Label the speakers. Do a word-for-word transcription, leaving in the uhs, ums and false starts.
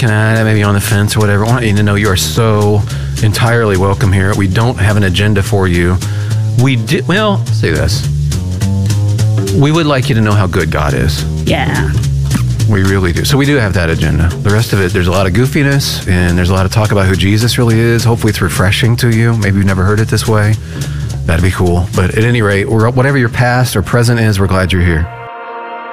Speaker 1: looking at it, maybe on the fence or whatever, I want you to know you are so entirely welcome here. We don't have an agenda for you. We did, well, say this. We would like you to know how good God is.
Speaker 2: Yeah.
Speaker 1: We really do. So we do have that agenda. The rest of it, there's a lot of goofiness, and there's a lot of talk about who Jesus really is. Hopefully it's refreshing to you. Maybe you've never heard it this way. That'd be cool. But at any rate, whatever your past or present is, we're glad you're here.